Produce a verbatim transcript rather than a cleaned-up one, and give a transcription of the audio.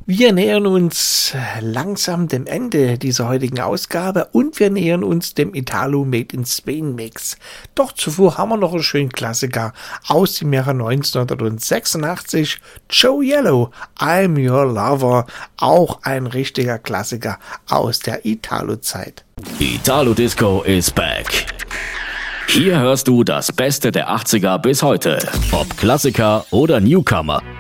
Wir nähern uns langsam dem Ende dieser heutigen Ausgabe und wir nähern uns dem Italo Made in Spain Mix. Doch zuvor haben wir noch einen schönen Klassiker aus dem Jahre neunzehnhundertsechsundachtzig. Joe Yellow, I'm Your Lover, auch ein richtiger Klassiker aus der Italo-Zeit. Italo Disco is back. Hier hörst du das Beste der achtziger bis heute, ob Klassiker oder Newcomer.